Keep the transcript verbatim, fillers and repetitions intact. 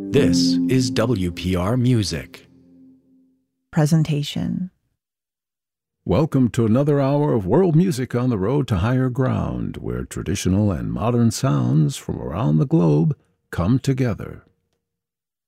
This is W P R Music. Presentation. Welcome to another hour of world music on the road to higher ground, where traditional and modern sounds from around the globe come together.